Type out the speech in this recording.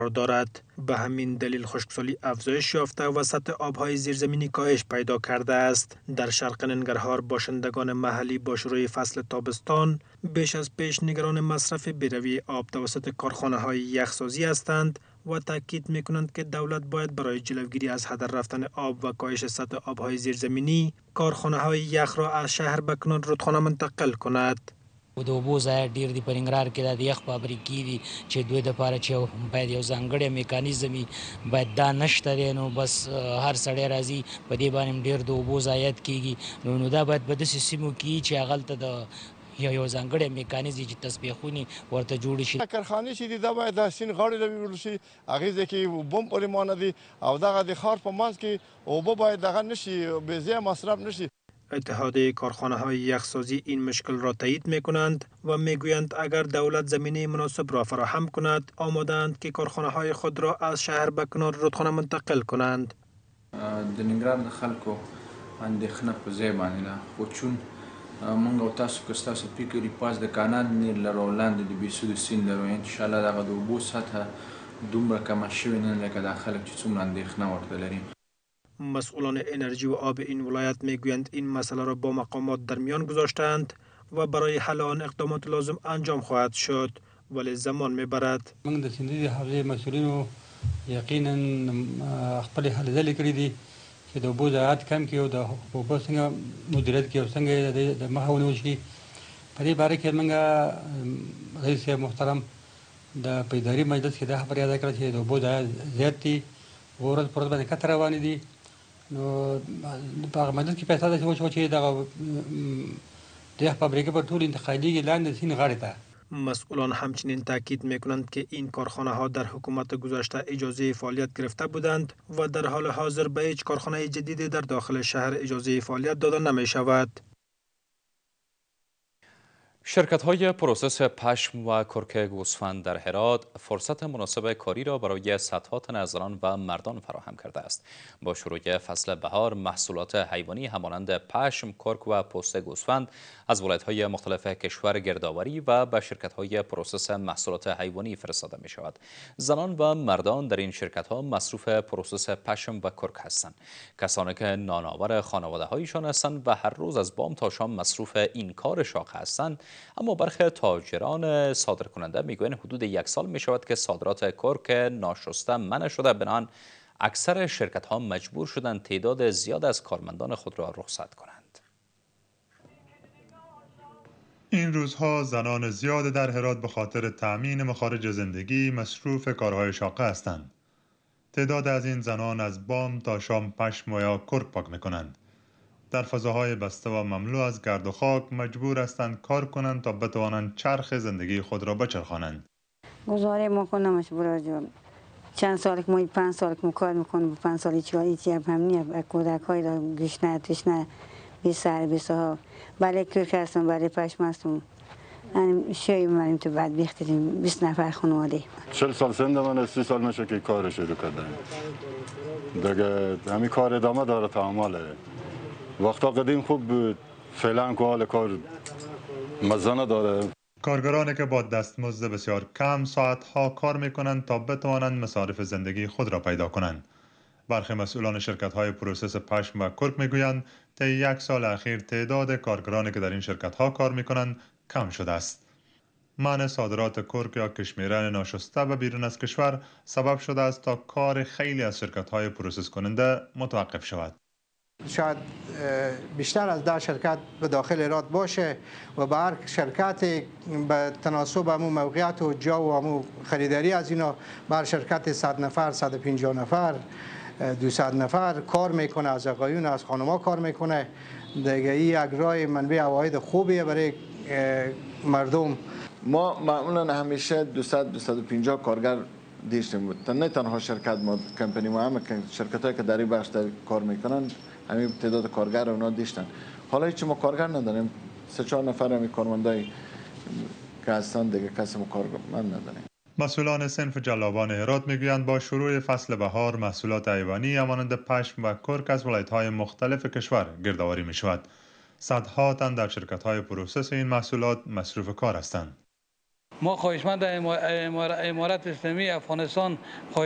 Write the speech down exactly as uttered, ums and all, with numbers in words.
دارد. به همین دلیل خشکسالی افزایش یافته و سطح آبهای زیرزمینی کاهش پیدا کرده است. در شرق ننگرهار باشندگان محلی با شروع فصل تابستان بیش از پیش نگران مصرف بی‌روی آب توسط کارخانه‌های یخسازی هستند و تاکید می‌کنند که دولت باید برای جلوگیری از هدر رفتن آب و کاهش سطح آبهای زیرزمینی کارخانه‌های یخ را از شهر به کنار رودخانه منتقل کند. د اوبو ځای ډیر دی په ننګرهار کې د یخ فابریکې دي چې دوی دپاره چې باید یو ځانګړی میکانیزم وي، باید دا نشته دی. نو بس هر سړی راځي په دې باندې ډیر د اوبو ضایعات کیږي. نو نو دا باید په داسې سیمو کې وي چې هغلته د یو یو ځانګړی میکانیزم چې تصفیه ورته جوړ شي. کارخانې چې دي دا باید د سیند غاړې ته ویول شي، هغې ځای کې اوبه هم پرې مانع دي او دغه د ښار په منځ کې اوبه باید دغه نشي، بېځایه مصرف نشي. اتحادیه کارخانه‌های یخسازی این مشکل را تایید می‌کنند و می‌گویند اگر دولت زمینه مناسب را فراهم کند آماده‌اند که کارخانه‌های خود را از شهر به کنار رودخانه منتقل کنند. د ننګرهار د خلکو اندېښنه په ځای باندې ده، خو چون موږ او تاسو که ستاسو فکر پاس د کانال نیر لرو لاندې د بیسود سیند لرو، انشاءالله دغه د اوبو سطحه دومره کمه شوې نه لکه دا خلک چې څومره اندېښنه ورته لري. مسئولان انرژی و آب این ولایت میگویند این مسئله را با مقامات در میان گذاشتند و برای حل آن اقدامات لازم انجام خواهد شد، ولی زمان میبرد. موږ د سیندي حوزې مسئولینو یقینا خپل هلې ځلې کړي دي چې د اوبو ضایعات کم کړي او د اوبو څنګه مدیریت کړي او څنګه د مخه ونیول شي. په دې باره کې موږ رئیس محترم د په اداري مجلس کې دا خبره یاده کړه چې د اوبو ضایعات زیات دي، ورځ پر ورځ باندې کته روانې دي. نو په هغه مجلس کې فیصله داسې وشوه چې دغه د یخ فابریکې پر ټول انتقالیږي لاندې سیند غاړې ته. مسئولان همچنین تاکید میکنند که این کارخانه ها در حکومت گذشته اجازه فعالیت گرفته بودند و در حال حاضر به هیچ کارخانه جدیدی در داخل شهر اجازه فعالیت داده نمی شود. شرکت‌های پروسس پشم و کرک گوسفند در هرات فرصت مناسب کاری را برای صدها تن از زنان و مردان فراهم کرده است. با شروع فصل بهار محصولات حیوانی همانند پشم، کرک و پوست گوسفند از ولایت‌های مختلف کشور گردآوری و به شرکت‌های پروسس محصولات حیوانی فرستاده می‌شود. زنان و مردان در این شرکت‌ها مصروف پروسس پشم و کرک هستند. کسانی که نانآور خانواده‌هایشان هستند و هر روز از بام تا شام مصروف این کار شاق هستند. اما برخی تاجران صادرکننده میگویند حدود یک سال می شود که صادرات کرک ناشسته منع شده، بنابراین اکثر شرکت ها مجبور شدند تعداد زیاد از کارمندان خود را رخصت کنند. این روزها زنان زیاد در هرات به خاطر تأمین مخارج زندگی مصروف کارهای شاقه هستند. تعداد از این زنان از بام تا شام پشم و یا کرک پاک میکنند. در فضاهای بسته و مملو از گرد و خاک مجبور هستند کار کنند تا بتوانند چرخ زندگی خود را بچرخانند. گزاره ما کنم مجبور چند سال که ما پنج سال که کار میکنم، پنج سالی چهاری چی هم نیه کودک های را گشنه تشنه بی سر بی صاحب برای کرک هستم، برای پشم هستم. من شوی مریم تو بعد بیختیم بیست نفر خانواده. چهل سال سند من، سی سال میشه که کار شروع کردم. دیگه همین کار ادامه داره، تعامله. وقتا قدیم خوب بود، فعلا که حال کار مزه نداره. کارگرانی که با دستمزد بسیار کم ساعتها کار میکنند تا بتوانند مصارف زندگی خود را پیدا کنند. برخی مسئولان شرکت‌های پروسس پشم و کرک میگویند طی یک سال اخیر تعداد کارگرانی که در این شرکت‌ها کار میکنند کم شده است. منع صادرات کرک یا کشمیره ناشسته به بیرون از کشور سبب شده است تا کار خیلی از شرکت‌های پروسس کننده متوقف شود. شاید بیشتر از ده شرکت به داخل هرات باشه و به هر شرکت به تناسب همو موقعیت و جا و همو خریداری از اینا بر شرکت صد نفر، صد و پنجاه نفر، دویست نفر کار میکنه، از آقایون از خانم‌ها کار میکنه. دیگه این یک راه منبع عواید خوبیه برای مردم. ما معمولا همیشه دویست تا دویست و پنجاه کارگر داشتیم بود. نه تنها شرکت ما کمپانی ما، همه شرکتایی که در این بخش کار میکنن همین تعداد کارگر اونا داشتن. حالا هیچ ما کارگر نداریم، سه چهار نفر همین کارمندای که هستن، دیگه کسی ما کارمند نداریم. مسئولان صنف جلابان هرات میگویند با شروع فصل بهار محصولات حیوانی همانند پشم و کرک از ولایت‌های مختلف کشور گردآوری می‌شود. صدها تن در شرکت‌های پروسس این محصولات مصروف کار هستند. ما خواهشمند امارت اسلامی افغانستان